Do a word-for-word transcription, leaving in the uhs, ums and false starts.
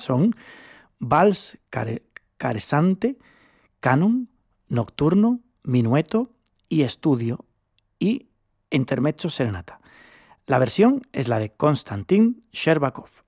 son Vals care, caresante, Canon, Nocturno, Minueto y Estudio y Intermezzo Serenata. La versión es la de Konstantin Sherbakov.